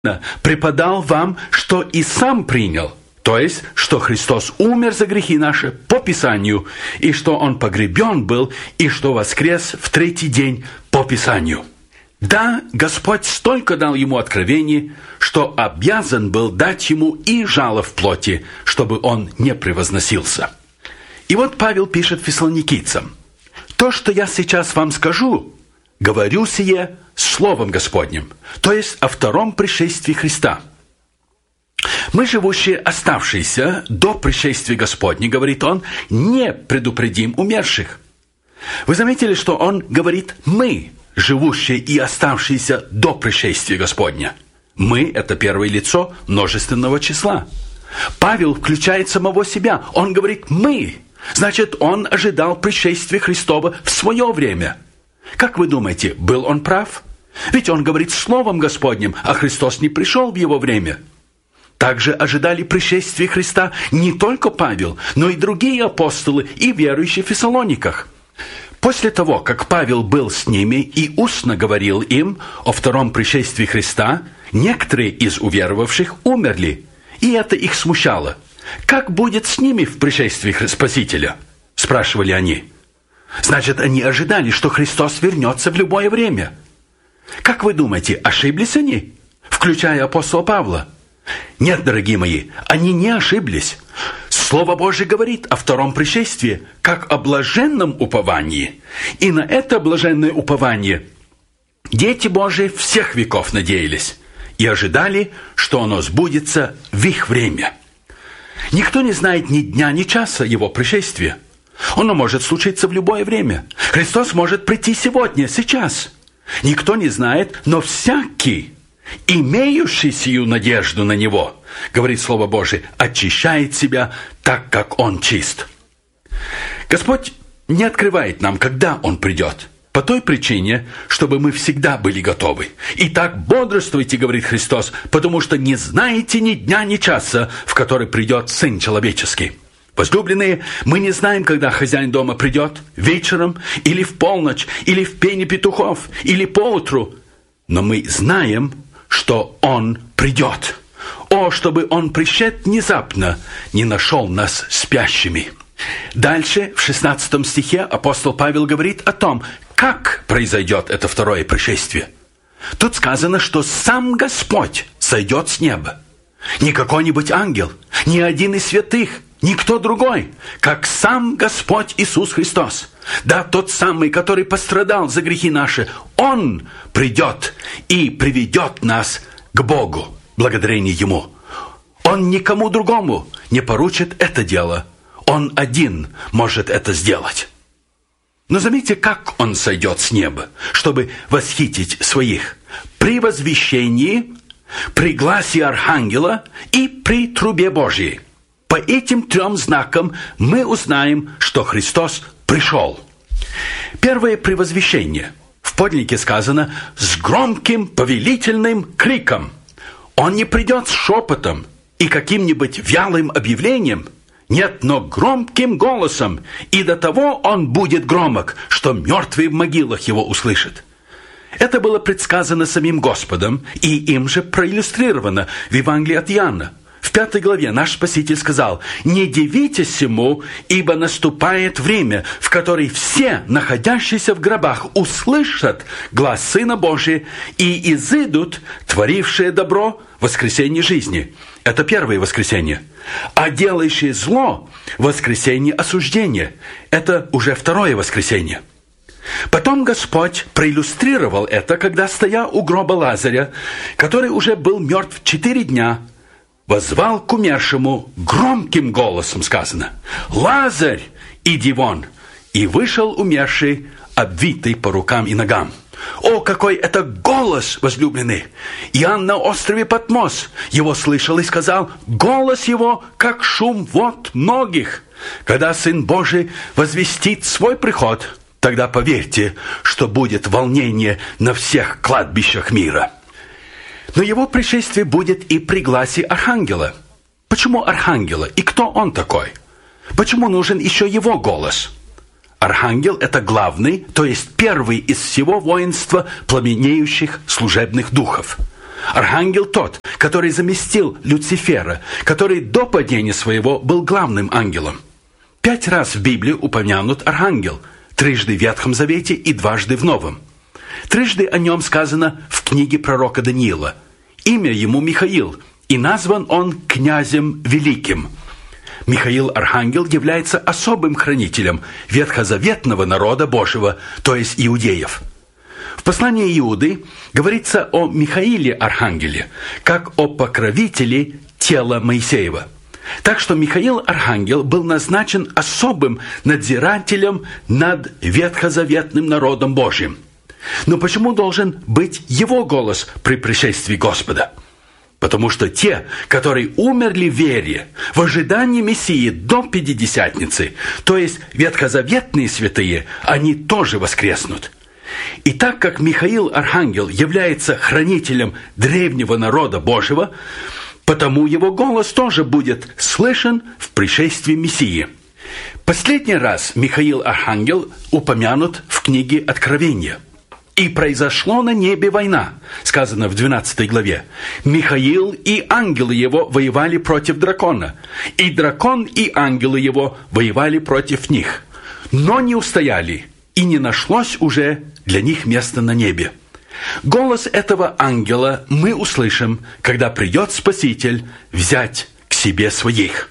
преподал вам, что и сам принял, то есть, что Христос умер за грехи наши по Писанию, и что Он погребен был, и что воскрес в третий день по Писанию. Да, Господь столько дал ему откровений, что обязан был дать ему и жало в плоти, чтобы он не превозносился. И вот Павел пишет фессалоникийцам: «То, что я сейчас вам скажу, говорю сие Словом Господним», то есть о втором пришествии Христа. «Мы, живущие, оставшиеся до пришествия Господня, — говорит он, — не предупредим умерших». Вы заметили, что он говорит «мы», живущие и оставшиеся до пришествия Господня. «Мы» — это первое лицо множественного числа. Павел включает самого себя. Он говорит «мы». Значит, он ожидал пришествия Христова в свое время. Как вы думаете, был он прав? Ведь он говорит Словом Господним, а Христос не пришел в его время. Также ожидали пришествия Христа не только Павел, но и другие апостолы и верующие в Фессалониках. После того, как Павел был с ними и устно говорил им о втором пришествии Христа, некоторые из уверовавших умерли, и это их смущало. «Как будет с ними в пришествии Спасителя?» – спрашивали они. Значит, они ожидали, что Христос вернется в любое время. Как вы думаете, ошиблись они, включая апостола Павла? Нет, дорогие мои, они не ошиблись. Слово Божие говорит о втором пришествии как о блаженном уповании. И на это блаженное упование дети Божии всех веков надеялись и ожидали, что оно сбудется в их время. Никто не знает ни дня, ни часа его пришествия. Оно может случиться в любое время. Христос может прийти сегодня, сейчас. Никто не знает, но всякий, имеющий сию надежду на Него, говорит Слово Божие, очищает себя так, как Он чист. Господь не открывает нам, когда Он придет, по той причине, чтобы мы всегда были готовы. Итак, бодрствуйте, говорит Христос, потому что не знаете ни дня, ни часа, в который придет Сын Человеческий. Возлюбленные, мы не знаем, когда хозяин дома придет, вечером, или в полночь, или в пение петухов, или поутру. Но мы знаем, что Он придет. О, чтобы Он, пришед внезапно, не нашел нас спящими. Дальше, в 16 стихе, апостол Павел говорит о том, как произойдет это второе пришествие. Тут сказано, что сам Господь сойдет с неба. Не какой-нибудь ангел, ни один из святых, никто другой, как сам Господь Иисус Христос. Да, тот самый, который пострадал за грехи наши, Он придет и приведет нас к Богу, благодарение Ему. Он никому другому не поручит это дело. Он один может это сделать. Но заметьте, как Он сойдет с неба, чтобы восхитить своих. При возвещении, при гласе архангела и при трубе Божьей. По этим трем знакам мы узнаем, что Христос пришел. Первое при возвещении. В подлиннике сказано «с громким повелительным криком». Он не придет с шепотом и каким-нибудь вялым объявлением. Нет, но громким голосом, и до того он будет громок, что мертвые в могилах его услышат. Это было предсказано самим Господом, и им же проиллюстрировано в Евангелии от Иоанна. В 5 главе наш Спаситель сказал: «Не дивитесь сему, ибо наступает время, в которое все, находящиеся в гробах, услышат глас Сына Божия и изыдут, творившие добро, воскресение жизни». Это первое воскресенье. А делающие зло – воскресенье осуждения. Это уже второе воскресенье. Потом Господь проиллюстрировал это, когда, стоя у гроба Лазаря, который уже был мертв 4 дня, воззвал к умершему громким голосом, сказано: «Лазарь, иди вон!» И вышел умерший, обвитый по рукам и ногам. О, какой это голос, возлюбленный! Иоанн на острове Патмос его слышал и сказал: голос его, как шум вод многих. Когда Сын Божий возвестит свой приход, тогда поверьте, что будет волнение на всех кладбищах мира. Но его пришествие будет и при гласе архангела. Почему архангела? И кто он такой? Почему нужен еще его голос? Архангел – это главный, то есть первый из всего воинства пламенеющих служебных духов. Архангел тот, который заместил Люцифера, который до падения своего был главным ангелом. 5 раз в Библии упомянут архангел, 3 в Ветхом Завете и 2 в Новом. 3 о нем сказано в книге пророка Даниила. Имя ему Михаил, и назван он князем великим. Михаил Архангел является особым хранителем ветхозаветного народа Божьего, то есть иудеев. В послании Иуды говорится о Михаиле Архангеле, как о покровителе тела Моисеева. Так что Михаил Архангел был назначен особым надзирателем над ветхозаветным народом Божьим. Но почему должен быть его голос при пришествии Господа? Потому что те, которые умерли в вере, в ожидании Мессии до Пятидесятницы, то есть ветхозаветные святые, они тоже воскреснут. И так как Михаил Архангел является хранителем древнего народа Божьего, потому его голос тоже будет слышен в пришествии Мессии. Последний раз Михаил Архангел упомянут в книге Откровения. «И произошло на небе война», сказано в 12 главе. «Михаил и ангелы его воевали против дракона, и дракон и ангелы его воевали против них, но не устояли, и не нашлось уже для них места на небе». Голос этого ангела мы услышим, когда придет Спаситель взять к себе своих.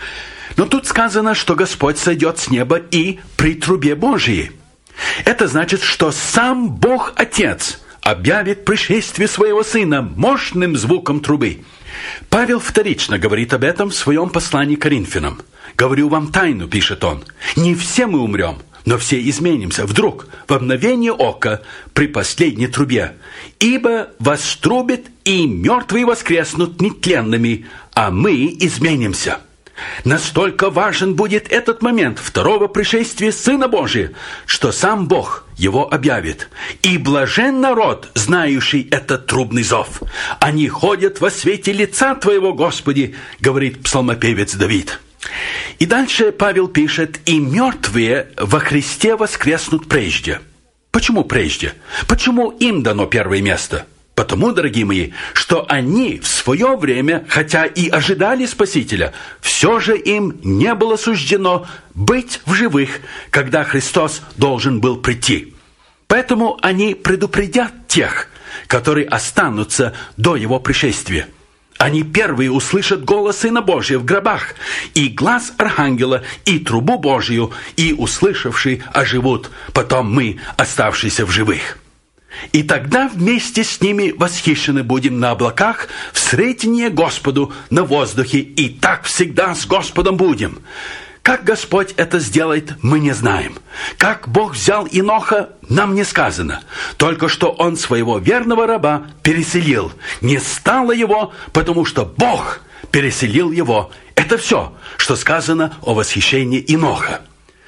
Но тут сказано, что Господь сойдет с неба и при трубе Божией. Это значит, что сам Бог Отец объявит пришествие своего Сына мощным звуком трубы. Павел вторично говорит об этом в своем послании к Коринфянам. «Говорю вам тайну», пишет он, «не все мы умрем, но все изменимся вдруг, во мгновение ока, при последней трубе. Ибо вострубит, и мертвые воскреснут нетленными, а мы изменимся». Настолько важен будет этот момент второго пришествия Сына Божия, что сам Бог его объявит. «И блажен народ, знающий этот трубный зов. Они ходят во свете лица Твоего, Господи», говорит псалмопевец Давид. И дальше Павел пишет: «И мертвые во Христе воскреснут прежде». Почему прежде? Почему им дано первое место? Потому, дорогие мои, что они в свое время, хотя и ожидали Спасителя, все же им не было суждено быть в живых, когда Христос должен был прийти. Поэтому они предупредят тех, которые останутся до Его пришествия. Они первые услышат голос Сына Божия в гробах, и глас Архангела, и трубу Божию, и, услышавшие, оживут, потом мы, оставшиеся в живых. И тогда вместе с ними восхищены будем на облаках, в сретение Господу на воздухе, и так всегда с Господом будем. Как Господь это сделает, мы не знаем. Как Бог взял Иноха, нам не сказано. Только что Он своего верного раба переселил. Не стало его, потому что Бог переселил его. Это все, что сказано о восхищении Иноха.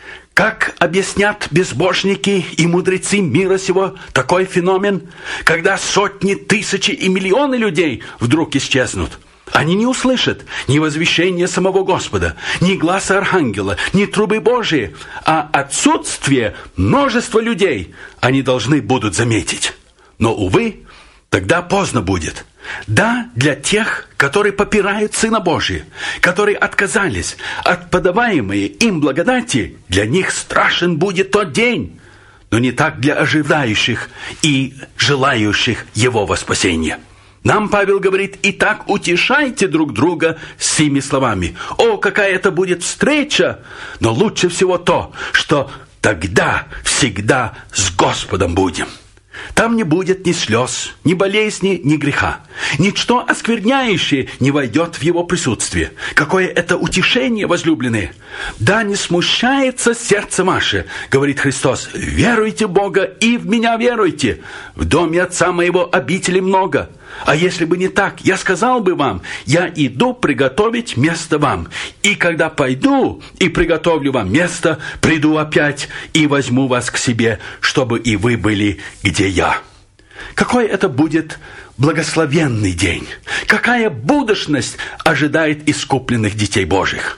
Как объяснят безбожники и мудрецы мира сего такой феномен, когда сотни, тысячи и миллионы людей вдруг исчезнут? Они не услышат ни возвещения самого Господа, ни гласа Архангела, ни трубы Божией, а отсутствие множества людей они должны будут заметить. Но, увы, тогда поздно будет. Да, для тех, которые попирают Сына Божия, которые отказались от подаваемой им благодати, для них страшен будет тот день, но не так для ожидающих и желающих Его спасения. Нам Павел говорит: «Итак, утешайте друг друга сими словами». О, какая это будет встреча! Но лучше всего то, что тогда всегда с Господом будем. Там не будет ни слез, ни болезни, ни греха. Ничто оскверняющее не войдет в Его присутствие. Какое это утешение, возлюбленные! «Да не смущается сердце ваше, — говорит Христос, — веруйте в Бога и в Меня веруйте. В доме Отца Моего обителей много. А если бы не так, я сказал бы вам: я иду приготовить место вам. И когда пойду и приготовлю вам место, приду опять и возьму вас к себе, чтобы и вы были, где я». Какой это будет благословенный день! Какая будущность ожидает искупленных детей Божьих!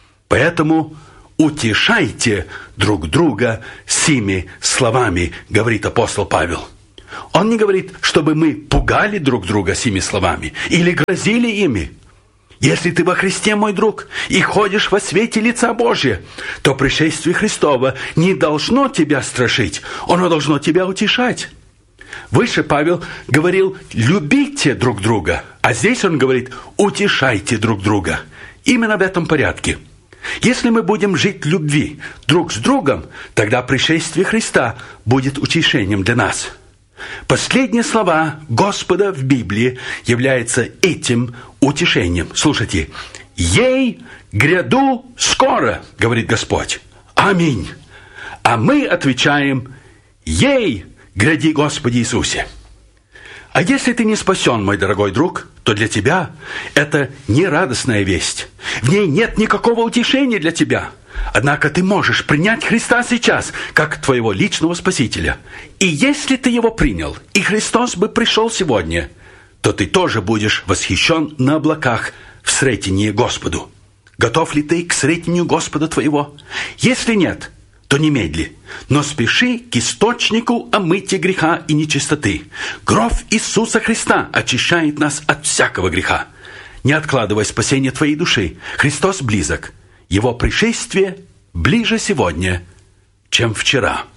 Поэтому утешайте друг друга сими словами, говорит апостол Павел. Он не говорит, чтобы мы пугали друг друга сими словами или грозили ими. Если ты во Христе, мой друг, и ходишь во свете лица Божия, то пришествие Христово не должно тебя страшить, оно должно тебя утешать. Выше Павел говорил: любите друг друга, а здесь он говорит: утешайте друг друга. Именно в этом порядке. Если мы будем жить в любви друг с другом, тогда пришествие Христа будет утешением для нас. Последние слова Господа в Библии являются этим утешением. Слушайте: «Ей гряду скоро», говорит Господь. Аминь. А мы отвечаем: «Ей гряди, Господи Иисусе». А если ты не спасен, мой дорогой друг, то для тебя это не радостная весть. В ней нет никакого утешения для тебя. Однако ты можешь принять Христа сейчас, как твоего личного Спасителя. И если ты его принял, и Христос бы пришел сегодня, то ты тоже будешь восхищен на облаках в сретении Господу. Готов ли ты к сретению Господа твоего? Если нет, то немедли, но спеши к источнику омытия греха и нечистоты. Кровь Иисуса Христа очищает нас от всякого греха. Не откладывай спасение твоей души. Христос близок. Его пришествие ближе сегодня, чем вчера.